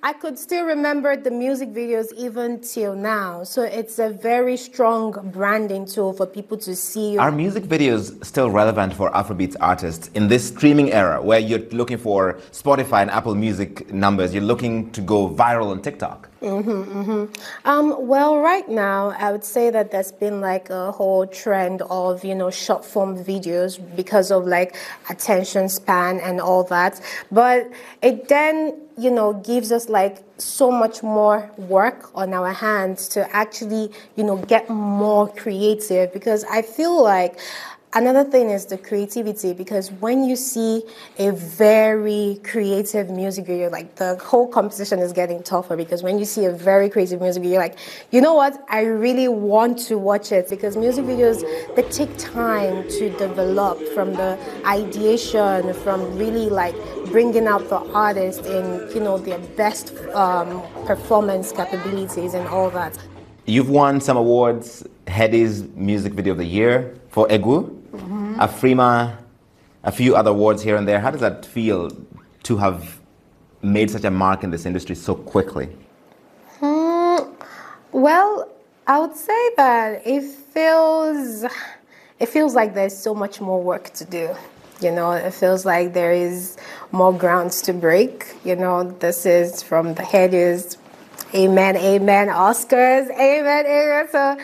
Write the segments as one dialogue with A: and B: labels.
A: I could still remember the music videos even till now. So it's a very strong branding tool for people to see.
B: Are music videos still relevant for Afrobeats artists in this streaming era where you're looking for Spotify and Apple Music numbers, you're looking to go viral on TikTok?
A: Well, right now, I would say that there's been like a whole trend of, short form videos because of like attention span and all that. But it then, gives us like so much more work on our hands to actually, get more creative, because I feel like another thing is the creativity, because when you see a very creative music video, like the whole competition is getting tougher, because when you see a very creative music video, you're like, you know what, I really want to watch it, because music videos, they take time to develop, from the ideation, from really like bringing out the artist in, their best performance capabilities and all that.
B: You've won some awards, Headies Music Video of the Year for Egu. Afrima, a few other awards here and there. How does that feel to have made such a mark in this industry so quickly?
A: Well, I would say that it feels like there's so much more work to do. It feels like there is more grounds to break. This is from the Headies. Amen, amen, Oscars, amen, amen. So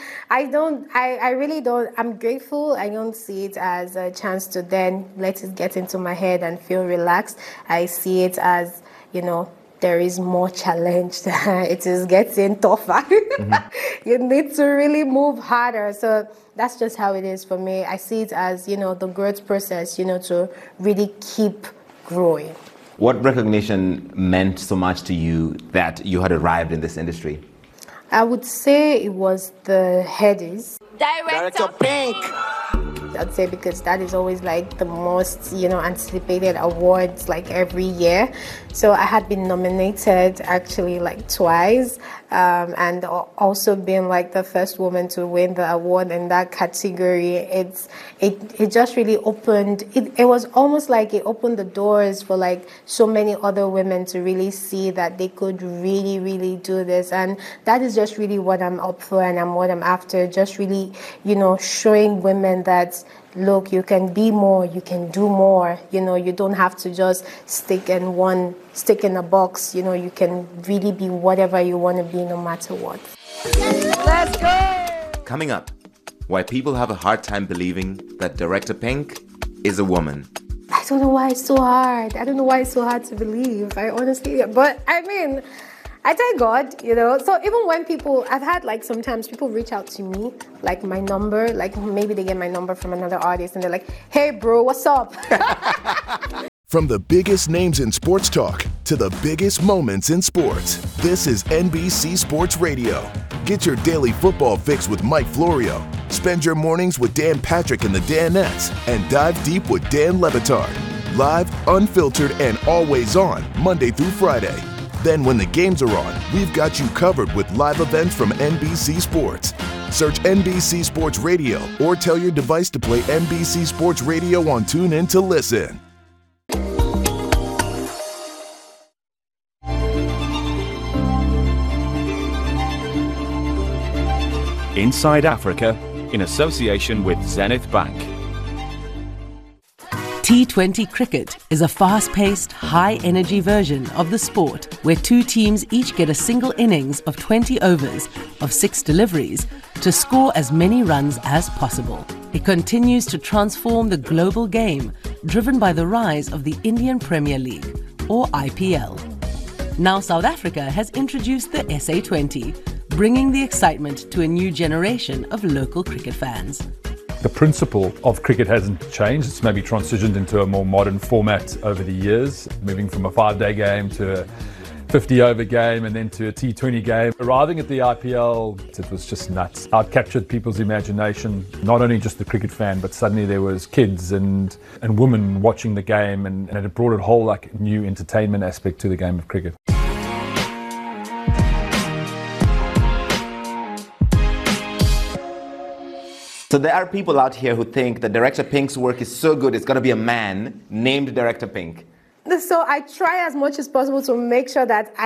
A: I really don't, I'm grateful. I don't see it as a chance to then let it get into my head and feel relaxed. I see it as, there is more challenge. It is getting tougher. You need to really move harder. So that's just how it is for me. I see it as, the growth process, to really keep growing.
B: What recognition meant so much to you that you had arrived in this industry?
A: I would say it was the Headies.
C: Director Pink!
A: I'd say because that is always like the most, anticipated awards like every year. So I had been nominated actually like twice, and also been like the first woman to win the award in that category. It just really opened, it was almost like it opened the doors for like so many other women to really see that they could really, really do this. And that is just really what I'm up for and what I'm after. Just really, showing women that, look, you can be more, you can do more. You don't have to just stick in a box. You can really be whatever you want to be, no matter what.
C: Let's go!
B: Coming up, why people have a hard time believing that Director Pink is a woman.
A: I don't know why it's so hard. I don't know why it's so hard to believe. I honestly, but I mean, I thank God, So even when I've had like sometimes people reach out to me, like my number, like maybe they get my number from another artist and they're like, hey bro, what's up?
D: From the biggest names in sports talk to the biggest moments in sports, this is NBC Sports Radio. Get your daily football fix with Mike Florio. Spend your mornings with Dan Patrick and the Danettes, and dive deep with Dan Le Batard. Live, unfiltered, and always on, Monday through Friday. Then when the games are on, we've got you covered with live events from NBC Sports. Search NBC Sports Radio or tell your device to play NBC Sports Radio on TuneIn to listen.
E: Inside Africa, in association with Zenith Bank.
F: T20 cricket is a fast-paced, high-energy version of the sport where two teams each get a single innings of 20 overs of 6 deliveries to score as many runs as possible. It continues to transform the global game, driven by the rise of the Indian Premier League, or IPL. Now South Africa has introduced the SA20, bringing the excitement to a new generation of local cricket fans.
G: The principle of cricket hasn't changed. It's maybe transitioned into a more modern format over the years, moving from a 5-day game to a 50-over game and then to a T20 game. Arriving at the IPL, it was just nuts. It captured people's imagination, not only just the cricket fan, but suddenly there was kids and women watching the game, and it brought a whole new entertainment aspect to the game of cricket.
B: So there are people out here who think that Director Pink's work is so good, it's got to be a man named Director Pink.
A: So I try as much as possible to make sure that